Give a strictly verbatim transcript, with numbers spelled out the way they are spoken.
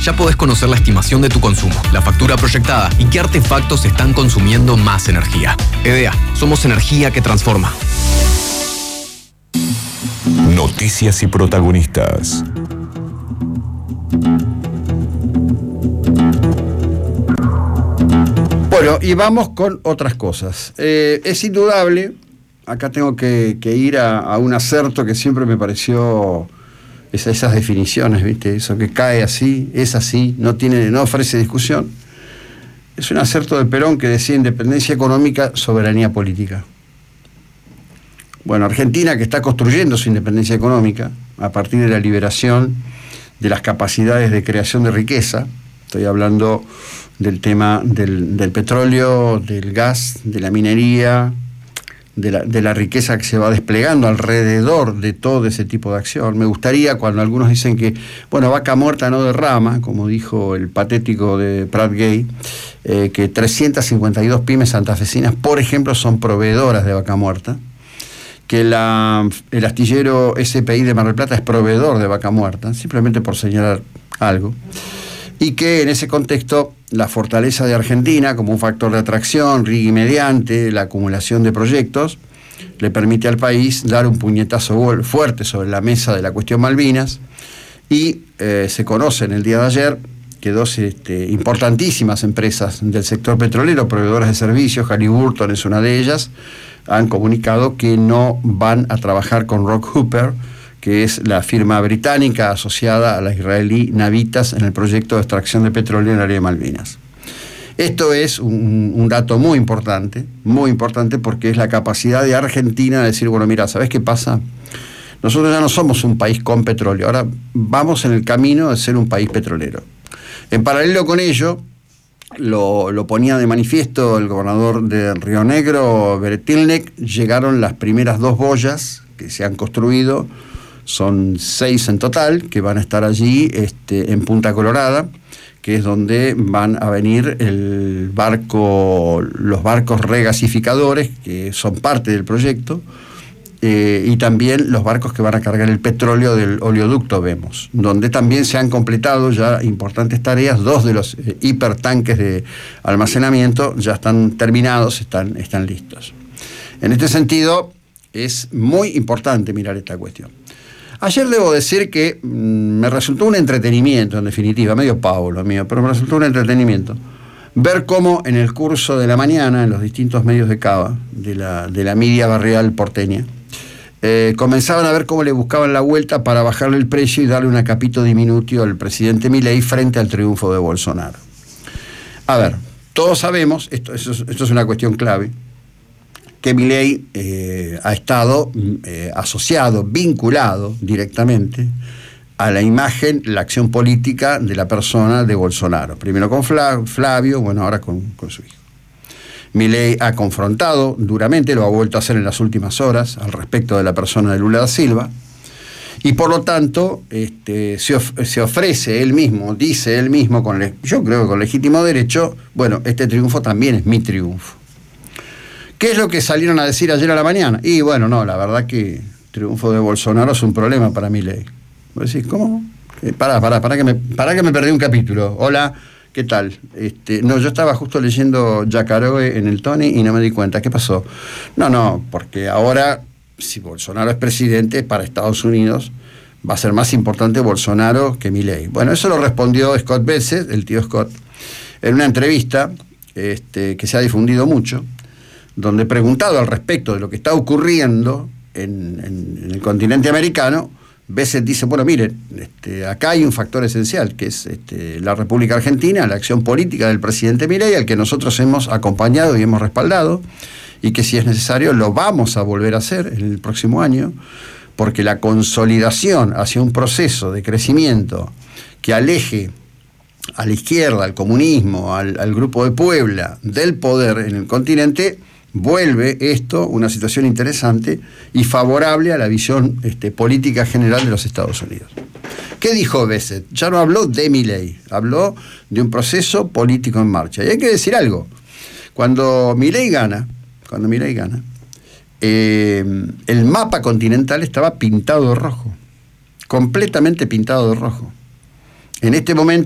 ya podés conocer la estimación de tu consumo, la factura proyectada y qué artefactos están consumiendo más energía. E D A, somos energía que transforma. Noticias y protagonistas. Bueno, y vamos con otras cosas. Eh, es indudable, acá tengo que, que ir a, a un acerto que siempre me pareció, esa, esas definiciones, ¿viste? Eso que cae así, es así, no tiene, no ofrece discusión. Es un acerto de Perón que decía independencia económica, soberanía política. Bueno, Argentina, que está construyendo su independencia económica a partir de la liberación de las capacidades de creación de riqueza, estoy hablando del tema del, del petróleo, del gas, de la minería, de la, de la riqueza que se va desplegando alrededor de todo ese tipo de acción. Me gustaría, cuando algunos dicen que, bueno, vaca muerta no derrama, como dijo el patético de Prat Gay, eh, que trescientas cincuenta y dos pymes santafesinas, por ejemplo, son proveedoras de vaca muerta, que la, el astillero S P I de Mar del Plata es proveedor de vaca muerta, simplemente por señalar algo, y que en ese contexto la fortaleza de Argentina como un factor de atracción, y mediante la acumulación de proyectos, le permite al país dar un puñetazo fuerte sobre la mesa de la cuestión Malvinas, y eh, se conoce en el día de ayer que dos este, importantísimas empresas del sector petrolero, proveedoras de servicios, Halliburton es una de ellas, han comunicado que no van a trabajar con Rock Hooper, que es la firma británica asociada a la israelí Navitas en el proyecto de extracción de petróleo en el área de Malvinas. Esto es un, un dato muy importante, muy importante porque es la capacidad de Argentina de decir, bueno, mira, ¿sabés qué pasa? Nosotros ya no somos un país con petróleo, ahora vamos en el camino de ser un país petrolero. En paralelo con ello, Lo, lo ponía de manifiesto el gobernador de Río Negro, Beretilnek, llegaron las primeras dos boyas que se han construido, son seis en total, que van a estar allí este, en Punta Colorada, que es donde van a venir el barco, los barcos regasificadores, que son parte del proyecto, Eh, y también los barcos que van a cargar el petróleo del oleoducto Vemos, donde también se han completado ya importantes tareas. Dos de los eh, hipertanques de almacenamiento ya están terminados, están, están listos. En este sentido, es muy importante mirar esta cuestión. Ayer debo decir que mmm, me resultó un entretenimiento, en definitiva, medio pavo lo mío, pero me resultó un entretenimiento ver cómo en el curso de la mañana, en los distintos medios de Cava, de la, de la media barrial porteña, Eh, comenzaban a ver cómo le buscaban la vuelta para bajarle el precio y darle una capito diminutio al presidente Milei frente al triunfo de Bolsonaro. A ver, todos sabemos, esto, esto, es, esto es una cuestión clave, que Milei eh, ha estado eh, asociado, vinculado directamente a la imagen, la acción política de la persona de Bolsonaro. Primero con Flavio, bueno, ahora con, con su hijo. Milei ha confrontado duramente, lo ha vuelto a hacer en las últimas horas, al respecto de la persona de Lula da Silva, y por lo tanto este, se, of se ofrece él mismo, dice él mismo, con yo creo que con legítimo derecho, bueno, este triunfo también es mi triunfo. ¿Qué es lo que salieron a decir ayer a la mañana? Y bueno, no, la verdad que el triunfo de Bolsonaro es un problema para Milei. Vos decís, ¿cómo? Eh, pará, pará, pará que, me, pará que me perdí un capítulo. Hola, ¿qué tal? Este, no, yo estaba justo leyendo Yacaroe en el Tony y no me di cuenta. ¿Qué pasó? No, no, porque ahora, si Bolsonaro es presidente para Estados Unidos, va a ser más importante Bolsonaro que Milei. Bueno, eso lo respondió Scott Bessent, el tío Scott, en una entrevista este, que se ha difundido mucho, donde preguntado al respecto de lo que está ocurriendo en, en, en el continente americano, Bessent dice, bueno, miren, este, acá hay un factor esencial, que es este, la República Argentina, la acción política del presidente Milei, al que nosotros hemos acompañado y hemos respaldado, y que si es necesario lo vamos a volver a hacer en el próximo año, porque la consolidación hacia un proceso de crecimiento que aleje a la izquierda, al comunismo, al, al Grupo de Puebla, del poder en el continente, vuelve esto una situación interesante y favorable a la visión este, política general de los Estados Unidos. ¿Qué dijo Bessent? Ya no habló de Milei, habló de un proceso político en marcha. Y hay que decir algo, cuando Milei gana, cuando Milei gana, eh, el mapa continental estaba pintado de rojo, completamente pintado de rojo. En este momento